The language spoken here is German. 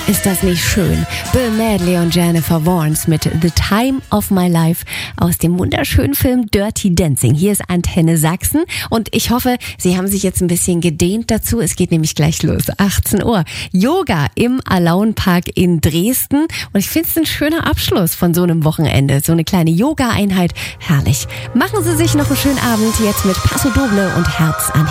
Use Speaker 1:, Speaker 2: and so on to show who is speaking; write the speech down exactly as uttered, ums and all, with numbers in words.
Speaker 1: Ist das nicht schön? Bill Medley und Jennifer Warnes mit The Time of My Life aus dem wunderschönen Film Dirty Dancing. Hier ist Antenne Sachsen und ich hoffe, Sie haben sich jetzt ein bisschen gedehnt dazu. Es geht nämlich gleich los, achtzehn Uhr. Yoga im Alaunpark in Dresden und ich finde es ein schöner Abschluss von so einem Wochenende. So eine kleine Yoga-Einheit, herrlich. Machen Sie sich noch einen schönen Abend jetzt mit Paso Doble und Herz an